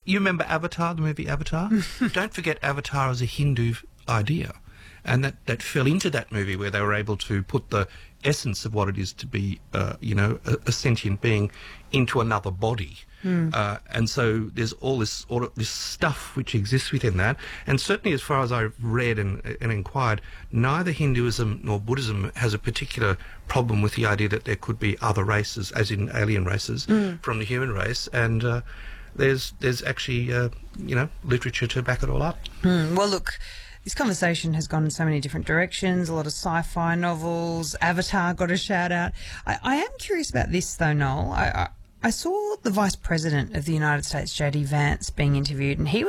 You remember Avatar, the movie Avatar? Don't forget Avatar as a Hindu idea. And that fell into that movie where they were able to put the essence of what it is to be, a sentient being into another body. And so there's all this stuff which exists within that. And certainly as far as I've read and inquired, neither Hinduism nor Buddhism has a particular problem with the idea that there could be other races, as in alien races, from the human race. And there's actually, literature to back it all up. Well, look, this conversation has gone in so many different directions, a lot of sci-fi novels, Avatar got a shout-out. I am curious about this, though, Noel. I saw the Vice President of the United States, J.D. Vance, being interviewed, and he